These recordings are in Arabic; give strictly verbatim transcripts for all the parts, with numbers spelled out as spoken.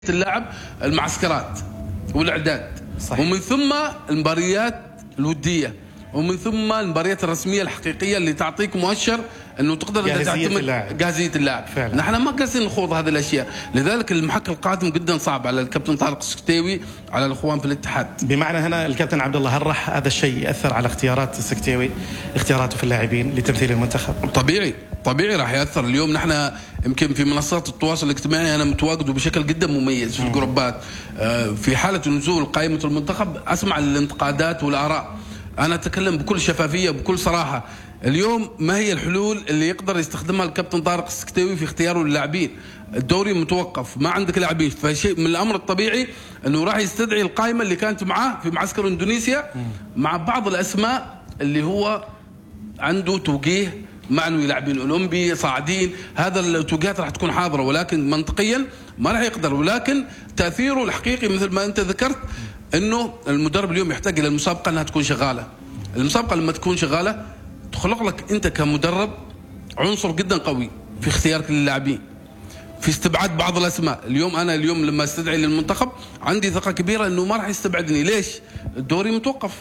اللاعب المعسكرات والاعداد، صحيح. ومن ثم المباريات الوديه، ومن ثم المباريات الرسميه الحقيقيه اللي تعطيك مؤشر انه تقدر انت تعتمد جاهزيه اللاعب. نحن ما قاعدين نخوض هذه الاشياء، لذلك المحك القادم جدا صعب على الكابتن طارق السكتيوي، على الاخوان في الاتحاد. بمعنى هنا الكابتن عبد الله، هل راح هذا الشيء ياثر على اختيارات السكتيوي، اختياراته في اللاعبين لتمثيل المنتخب؟ طبيعي طبيعي راح ياثر. اليوم نحن يمكن في منصات التواصل الاجتماعي انا متواجد بشكل جدا مميز في الجروبات، في حاله نزول قائمه المنتخب اسمع الانتقادات والاراء. انا اتكلم بكل شفافيه بكل صراحه. اليوم ما هي الحلول اللي يقدر يستخدمها الكابتن طارق السكتيوي في اختياره للاعبين؟ الدوري متوقف، ما عندك لاعبين، فشيء من الامر الطبيعي انه راح يستدعي القائمه اللي كانت معاه في معسكر اندونيسيا مع بعض الاسماء اللي هو عنده توجيه معنوي، لاعبين اولمبي صاعدين، هذا التوجيهات راح تكون حاضره، ولكن منطقيا ما راح يقدر. ولكن تاثيره الحقيقي مثل ما انت ذكرت انه المدرب اليوم يحتاج الى المسابقه انها تكون شغاله. المسابقه لما تكون شغاله تخلق لك انت كمدرب عنصر جدا قوي في اختيارك للاعبين، في استبعاد بعض الاسماء. اليوم انا اليوم لما استدعي للمنتخب عندي ثقه كبيره انه ما راح يستبعدني. ليش؟ الدوري متوقف.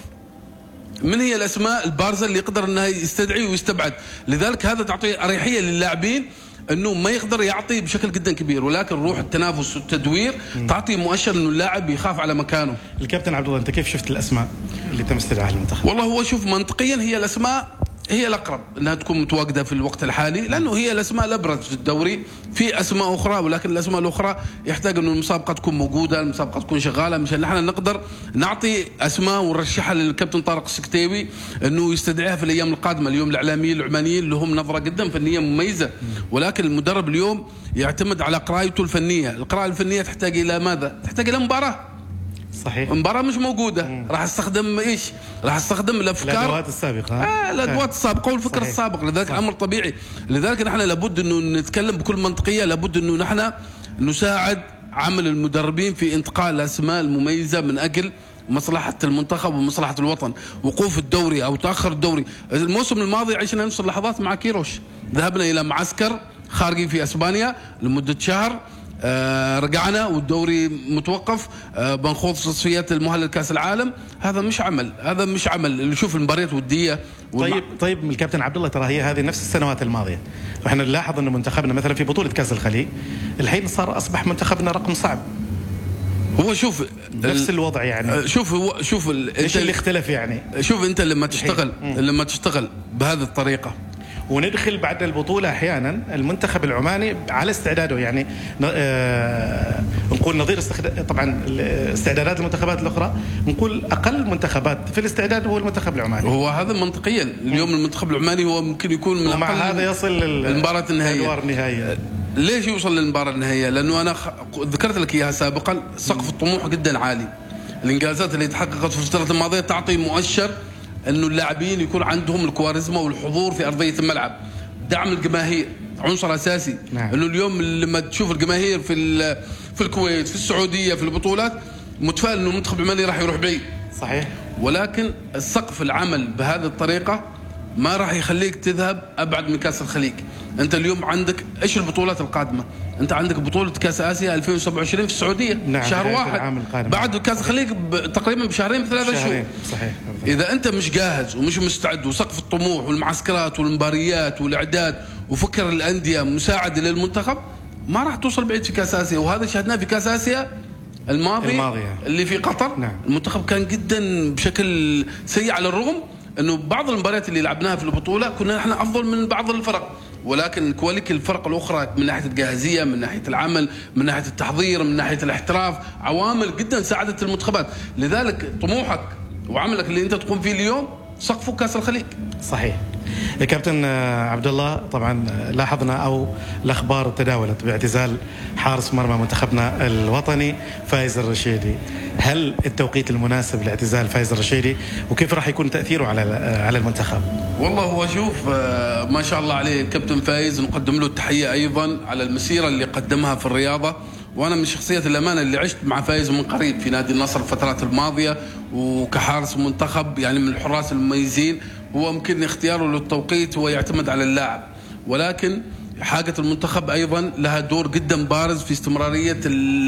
من هي الاسماء البارزه اللي يقدر انها يستدعي ويستبعد؟ لذلك هذا تعطي اريحيه للاعبين انه ما يقدر يعطي بشكل جدا كبير، ولكن روح التنافس والتدوير تعطي مؤشر انه اللاعب يخاف على مكانه. الكابتن عبد الله، انت كيف شفت الاسماء اللي تم استدعائها للمنتخب؟ والله هو شوف، منطقيا هي الاسماء هي الاقرب انها تكون متواجده في الوقت الحالي، لانه هي الاسماء الابرز في الدوري. في اسماء اخرى، ولكن الاسماء الاخرى يحتاج انه المسابقه تكون موجوده، المسابقه تكون شغاله، مشان نحن نقدر نعطي اسماء ونرشحها للكابتن طارق السكتيوي انه يستدعيها في الايام القادمه. اليوم الاعلاميين العمانيين لهم نظره جدا فنيه مميزه، ولكن المدرب اليوم يعتمد على قراءته الفنيه. القراءه الفنيه تحتاج الى ماذا؟ تحتاج الى مباراه. صحيح. مباراة مش موجودة، راح استخدم ايش؟ راح استخدم الافكار، الادوات السابقة. اه الادوات السابقة والفكر صحيح. السابق، لذلك صحيح. امر طبيعي. لذلك نحن لابد انه نتكلم بكل منطقية، لابد انه نحن نساعد عمل المدربين في انتقاء الاسماء المميزة من اجل مصلحة المنتخب ومصلحة الوطن. وقوف الدوري او تاخر الدوري، الموسم الماضي عشنا نفس اللحظات مع كيروش، ذهبنا الى معسكر خارجي في اسبانيا لمدة شهر، آه رجعنا والدوري متوقف، آه بنخوض تصفيات المؤهله لكاس العالم. هذا مش عمل، هذا مش عمل. اللي يشوف المباريات وديه والمع... طيب طيب الكابتن عبد الله، ترى هي هذه نفس السنوات الماضيه، واحنا نلاحظ انه منتخبنا مثلا في بطوله كاس الخليج الحين صار اصبح منتخبنا رقم صعب. هو شوف نفس الوضع يعني. شوف هو شوف ايش اللي اختلف يعني؟ شوف انت لما تشتغل لما تشتغل بهذه الطريقه وندخل بعد البطولة أحيانا المنتخب العماني على استعداده، يعني آه نقول نظير استخد... طبعا استعدادات المنتخبات الأخرى، نقول أقل منتخبات في الاستعداد هو المنتخب العماني. هو هذا منطقيا. اليوم المنتخب العماني هو ممكن يكون من ومع هذا يصل للمباراة النهائية. النهائية. ليش يوصل للمباراة النهائية؟ لأنه أنا ذكرت لك إياها سابقا، سقف الطموح جدا عالي. الإنجازات اللي تحققت في الفترة الماضية تعطي مؤشر انه اللاعبين يكون عندهم الكواريزما والحضور في ارضيه الملعب. دعم الجماهير عنصر اساسي. نعم. انه اليوم لما تشوف الجماهير في في الكويت، في السعوديه، في البطولات، متفائل انه المنتخب العماني راح يروح بعيد. صحيح. ولكن السقف العمل بهذه الطريقه ما راح يخليك تذهب ابعد من كاس الخليج. انت اليوم عندك ايش البطولات القادمه؟ انت عندك بطوله كاس اسيا ألفين وسبعة وعشرين في السعوديه. نعم. شهر واحد بعد كاس الخليج تقريبا بشهرين بثلاثة شهور. صحيح. اذا انت مش جاهز ومش مستعد، وسقف الطموح والمعسكرات والمباريات والاعداد وفكر الانديه مساعده للمنتخب، ما راح توصل بعيد في كاس اسيا. وهذا شاهدناه في كاس اسيا الماضي, الماضي اللي في قطر. نعم. المنتخب كان جدا بشكل سيء، على الرغم انه بعض المباريات اللي لعبناها في البطوله كنا احنا افضل من بعض الفرق، ولكن كواليك الفرق الاخرى من ناحيه الجاهزيه، من ناحيه العمل، من ناحيه التحضير، من ناحيه الاحتراف، عوامل جدا ساعدت المنتخبات. لذلك طموحك وعملك اللي انت تقوم فيه اليوم سقفه كاس الخليج. صحيح. يا كابتن عبد الله، طبعا لاحظنا او الاخبار تداولت باعتزال حارس مرمى منتخبنا الوطني فايز الرشيدي. هل التوقيت المناسب لاعتزال فايز الرشيدي، وكيف راح يكون تاثيره على على المنتخب؟ والله هو شوف، ما شاء الله عليه الكابتن فايز، نقدم له التحيه ايضا على المسيره اللي قدمها في الرياضه. وانا من شخصيات الامانه اللي عشت مع فايز من قريب في نادي النصر الفترات الماضيه، وكحارس منتخب يعني من الحراس المميزين. هو ممكن اختياره للتوقيت هو يعتمد على اللاعب، ولكن حاجه المنتخب ايضا لها دور جدا بارز في استمراريه